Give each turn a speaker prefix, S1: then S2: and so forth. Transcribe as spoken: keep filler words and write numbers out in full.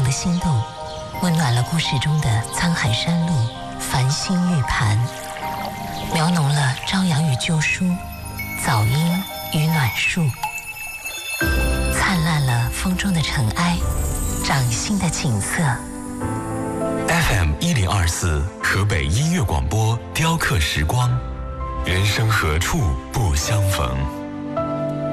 S1: 了心动，温暖了故事中的沧海山路、繁星玉盘，描浓了朝阳与旧书、早莺与暖树，灿烂了风中的尘埃、掌心的景色。
S2: F M 一零二四河北音乐广播，雕刻时光，人生何处不相逢。